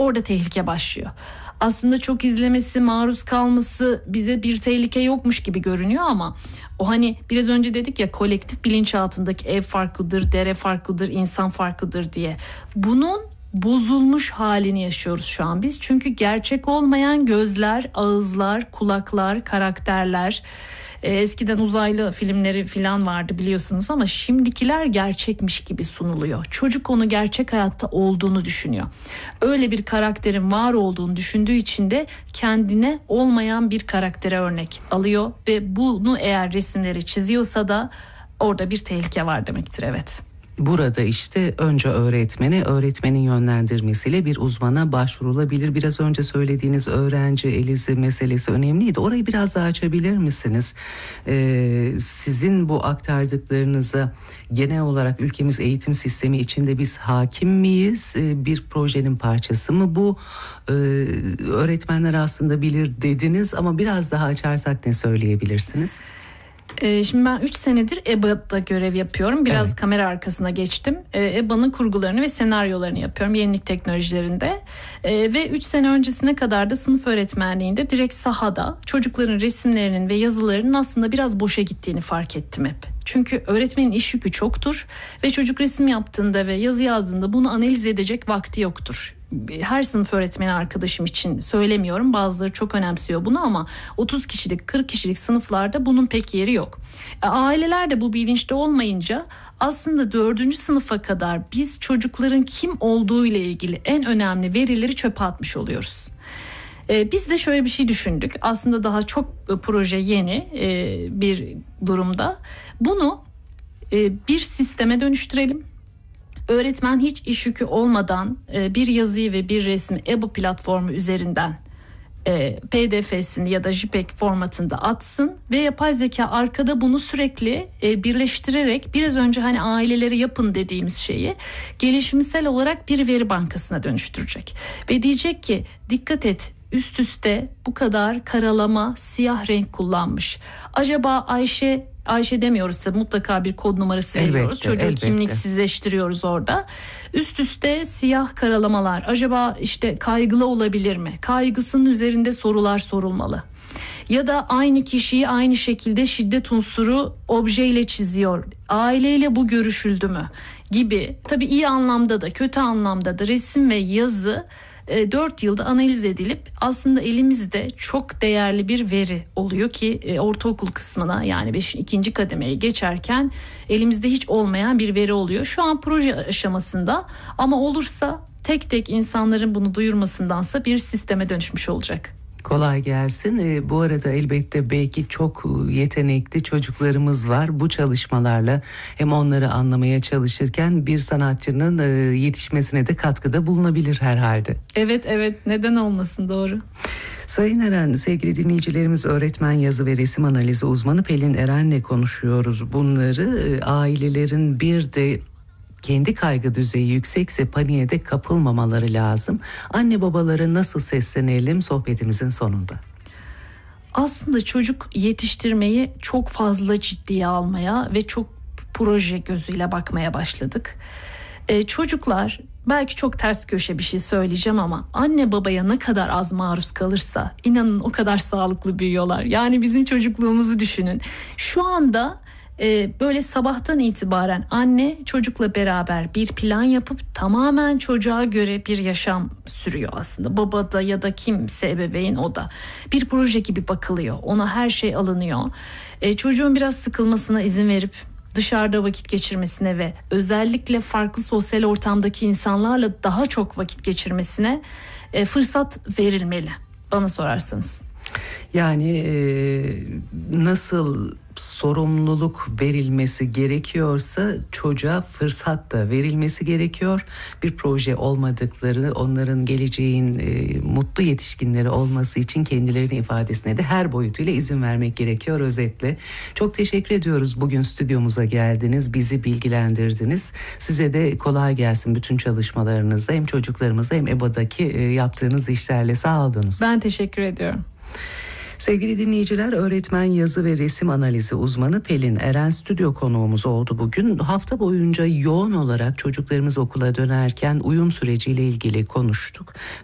orada tehlike başlıyor. Aslında çok izlemesi, maruz kalması bize bir tehlike yokmuş gibi görünüyor ama o hani biraz önce dedik ya, kolektif bilinçaltındaki ev farklıdır, dere farklıdır, insan farklıdır diye. Bunun bozulmuş halini yaşıyoruz şu an biz. Çünkü gerçek olmayan gözler, ağızlar, kulaklar, karakterler, eskiden uzaylı filmleri falan vardı biliyorsunuz ama şimdikiler gerçekmiş gibi sunuluyor. Çocuk onu gerçek hayatta olduğunu düşünüyor. Öyle bir karakterin var olduğunu düşündüğü için de kendine olmayan bir karaktere örnek alıyor ve bunu eğer resimleri çiziyorsa da orada bir tehlike var demektir, evet. Burada işte önce öğretmenin yönlendirmesiyle bir uzmana başvurulabilir. Biraz önce söylediğiniz öğrenci elizi meselesi önemliydi. Orayı biraz daha açabilir misiniz? Sizin bu aktardıklarınıza genel olarak ülkemiz eğitim sistemi içinde biz hakim miyiz? Bir projenin parçası mı bu? Öğretmenler aslında bilir dediniz ama biraz daha açarsak ne söyleyebilirsiniz? Şimdi ben 3 senedir EBA'da görev yapıyorum. Biraz evet. Kamera arkasına geçtim. EBA'nın kurgularını ve senaryolarını yapıyorum yenilik teknolojilerinde. Ve 3 sene öncesine kadar da sınıf öğretmenliğinde direkt sahada çocukların resimlerinin ve yazılarının aslında biraz boşa gittiğini fark ettim hep. Çünkü öğretmenin iş yükü çoktur ve çocuk resim yaptığında ve yazı yazdığında bunu analiz edecek vakti yoktur. Her sınıf öğretmeni arkadaşım için söylemiyorum. Bazıları çok önemsiyor bunu ama 30 kişilik 40 kişilik sınıflarda bunun pek yeri yok. Aileler de bu bilinçte olmayınca aslında 4. sınıfa kadar biz çocukların kim olduğu ile ilgili en önemli verileri çöpe atmış oluyoruz. Biz de şöyle bir şey düşündük. Aslında daha çok proje yeni bir durumda. Bunu bir sisteme dönüştürelim. Öğretmen hiç iş yükü olmadan bir yazıyı ve bir resmi EBA platformu üzerinden PDF'sini ya da JPEG formatında atsın ve yapay zeka arkada bunu sürekli birleştirerek biraz önce hani ailelere yapın dediğimiz şeyi gelişimsel olarak bir veri bankasına dönüştürecek. Ve diyecek ki dikkat et, üst üste bu kadar karalama, siyah renk kullanmış. Acaba Ayşe demiyoruz tabii, mutlaka bir kod numarası veriyoruz. Çocuğu kimliksizleştiriyoruz orada. Üst üste siyah karalamalar. Acaba işte kaygılı olabilir mi? Kaygısının üzerinde sorular sorulmalı. Ya da aynı kişiyi aynı şekilde şiddet unsuru objeyle çiziyor. Aileyle bu görüşüldü mü? Gibi. Tabii iyi anlamda da kötü anlamda da resim ve yazı 4 yılda analiz edilip aslında elimizde çok değerli bir veri oluyor ki ortaokul kısmına, yani 5. 2. kademeye geçerken elimizde hiç olmayan bir veri oluyor. Şu an proje aşamasında ama olursa tek tek insanların bunu duyurmasındansa bir sisteme dönüşmüş olacak. Kolay gelsin. Bu arada elbette belki çok yetenekli çocuklarımız var. Bu çalışmalarla hem onları anlamaya çalışırken bir sanatçının yetişmesine de katkıda bulunabilir herhalde. Evet, neden olmasın, doğru. Sayın Eren, sevgili dinleyicilerimiz, öğretmen yazı ve resim analizi uzmanı Pelin Eren'le konuşuyoruz bunları. Ailelerin bir de kendi kaygı düzeyi yüksekse paniğe de kapılmamaları lazım. Anne babalara nasıl seslenelim sohbetimizin sonunda? Aslında çocuk yetiştirmeyi çok fazla ciddiye almaya ve çok proje gözüyle bakmaya başladık. Çocuklar, belki çok ters köşe bir şey söyleyeceğim ama anne babaya ne kadar az maruz kalırsa inanın o kadar sağlıklı büyüyorlar. Yani bizim çocukluğumuzu düşünün. Şu anda böyle sabahtan itibaren anne çocukla beraber bir plan yapıp tamamen çocuğa göre bir yaşam sürüyor aslında. Baba da ya da kimse ebeveyn, o da bir proje gibi bakılıyor. Ona her şey alınıyor. Çocuğun biraz sıkılmasına izin verip dışarıda vakit geçirmesine ve özellikle farklı sosyal ortamdaki insanlarla daha çok vakit geçirmesine fırsat verilmeli bana sorarsanız. Yani nasıl sorumluluk verilmesi gerekiyorsa çocuğa fırsat da verilmesi gerekiyor. Bir proje olmadıkları, onların geleceğin mutlu yetişkinleri olması için kendilerini ifadesine de her boyutuyla izin vermek gerekiyor özetle. Çok teşekkür ediyoruz, bugün stüdyomuza geldiniz, bizi bilgilendirdiniz. Size de kolay gelsin bütün çalışmalarınızda, hem çocuklarımızda hem EBA'daki yaptığınız işlerle. Sağ olunuz. Ben teşekkür ediyorum. Sevgili dinleyiciler, öğretmen yazı ve resim analizi uzmanı Pelin Eren stüdyo konuğumuz oldu bugün. Hafta boyunca yoğun olarak çocuklarımız okula dönerken uyum süreciyle ilgili konuştuk